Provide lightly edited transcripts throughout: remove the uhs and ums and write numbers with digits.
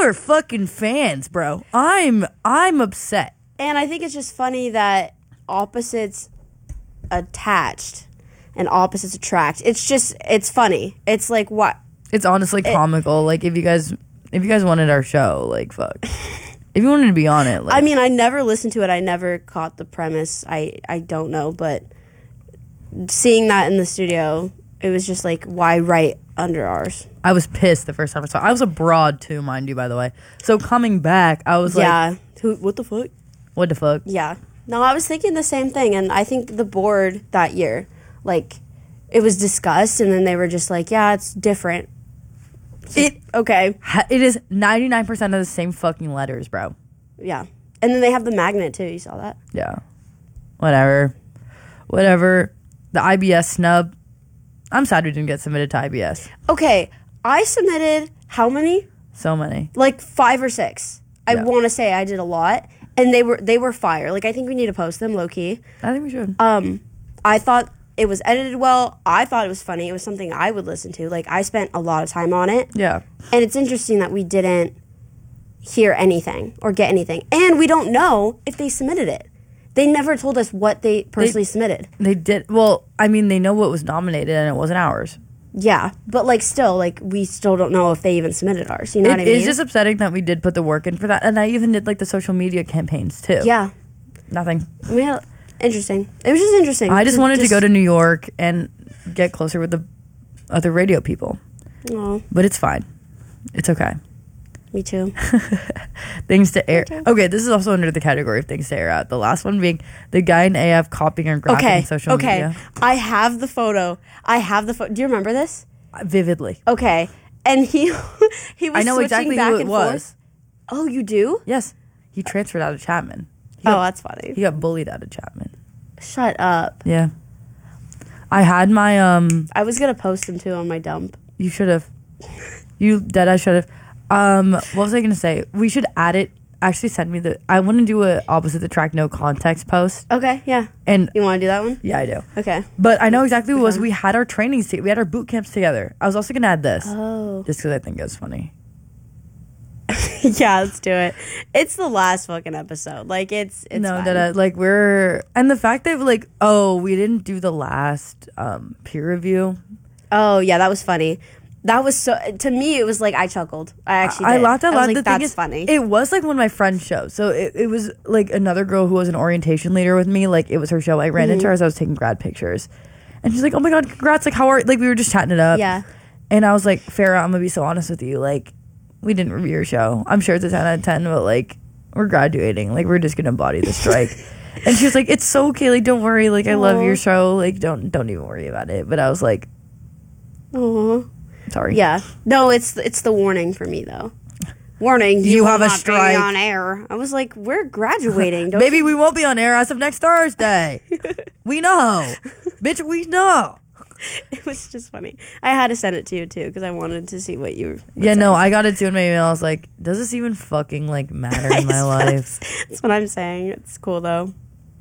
are fucking fans, bro. I'm upset. And I think it's just funny that opposites attached and opposites attract. It's funny. It's like what? It's honestly comical. Like if you guys wanted our show, like fuck. If you wanted to be on it, like, I mean, I never listened to it. I never caught the premise. I don't know, but seeing that in the studio, it was just like, why right under ours? I was pissed the first time I saw it. I was abroad too, mind you, by the way. So coming back, I was like, what the fuck? What the fuck? Yeah. No, I was thinking the same thing, and I think the board that year, like, it was discussed, and then they were just like, yeah, it's different. Okay. It is 99% of the same fucking letters, bro. Yeah. And then they have the magnet, too. You saw that? Yeah. Whatever. The IBS snub. I'm sad we didn't get submitted to IBS. Okay. I submitted how many? So many. Like 5 or 6. I want to say I did a lot. And they were fire. Like, I think we need to post them, low-key. I think we should. I thought it was edited well. I thought it was funny. It was something I would listen to. Like, I spent a lot of time on it. Yeah. And it's interesting that we didn't hear anything or get anything. And we don't know if they submitted it. They never told us what they personally submitted. They did. Well, I mean, they know what was nominated, and it wasn't ours. Yeah. But, like, still, like, we still don't know if they even submitted ours. You know what I mean? It's just upsetting that we did put the work in for that. And I even did, like, the social media campaigns, too. Yeah. Nothing. Interesting. It was just interesting. I just wanted to go to New York and get closer with the other radio people. Oh. But it's fine. It's okay. Me too. Things to air. Okay, this is also under the category of things to air out. The last one being the guy in AF copying and graphing social media. I have the photo. Do you remember this? Vividly. Okay. And he was I know exactly who it was. Forth. Oh, you do? Yes. He transferred out of Chapman. That's funny. He got bullied out of Chapman. Shut up. Yeah. I had my I was gonna post him too on my dump. You should have. I should have. What was I gonna say? We should add it. Actually, send me I want to do a opposite the track no context post. Okay, yeah. And you want to do that one? Yeah, I do. Okay. But I know exactly what it was. We had our trainings. We had our boot camps together. I was also gonna add this. Oh. Just because I think it was funny. Yeah, let's do it. It's the last fucking episode. Like it's no, fine. Like we're and the fact that like we didn't do the last peer review. Oh yeah, that was funny. That was to me it was like I chuckled. I actually did. I laughed a lot. Like, that's funny. It was like one of my friends' shows. So it was like another girl who was an orientation leader with me. Like it was her show. I ran into her as I was taking grad pictures, and she's like, "Oh my god, congrats! Like how are like we were just chatting it up." Yeah. And I was like, Farrah, I'm gonna be so honest with you. Like we didn't review your show. I'm sure it's a 10 out of 10, but like we're graduating. Like we're just gonna embody the strike. And she was like, "It's so okay. Like don't worry. Like I love your show. Like don't even worry about it." But I was like, "Oh, sorry." Yeah. No, it's the warning for me though. Warning, you have a strike on air. I was like, we're graduating. Maybe we won't be on air as of next Thursday. We know, bitch. We know. It was just funny. I had to send it to you too because I wanted to see what you. Yeah, no, I got it too in my email. I was like, does this even fucking like matter in my life? That's what I'm saying. It's cool though.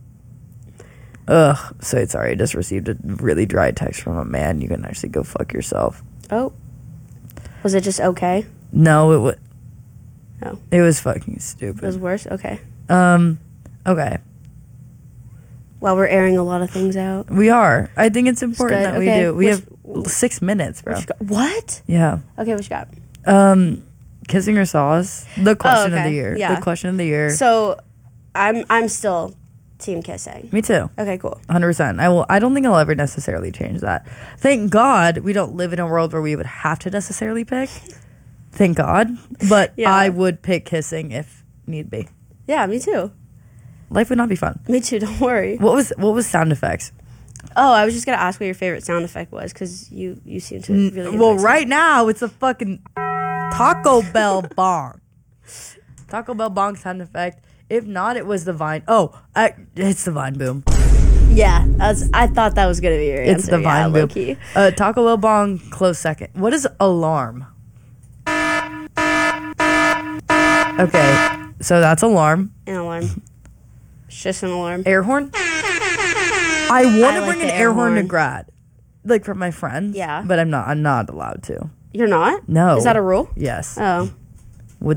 Ugh. So sorry. I just received a really dry text from a man. You can actually go fuck yourself. Oh. Was it just okay? No, it was. Oh. It was fucking stupid. It was worse? Okay. Okay. Well, we're airing a lot of things out. We are. I think it's important that we do. We have 6 minutes, bro. What? Yeah. Okay, what you got? Kissing or sauce? The question of the year. Yeah. The question of the year. So, I'm still team kissing. Me too. Okay, cool. 100%. I don't think I'll ever necessarily change that. Thank God we don't live in a world where we would have to necessarily pick. Thank God. But yeah. I would pick kissing if need be. Yeah, me too. Life would not be fun. Me too, don't worry. What was sound effects? Oh, I was just going to ask what your favorite sound effect was because you seem to really well, right now it's a fucking Taco Bell bong. Taco Bell bong sound effect. If not, it was the Vine. Oh, it's the Vine boom. Yeah, I thought that was going to be your answer. It's the Vine boom. Low-key. Taco Bell bong, close second. What is alarm? Okay, so that's alarm. An alarm. It's just an alarm. Air horn? I want to bring an air horn to grad. Like from my friends. Yeah. But I'm not allowed to. You're not? No. Is that a rule? Yes. Oh.